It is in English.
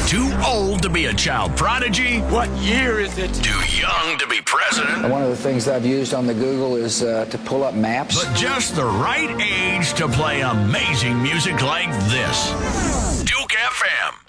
Too old to be a child prodigy? What year is it? Too young to be president? One of the things I've used on the Google is to pull up maps. But just the right age to play amazing music like this. Duke FM.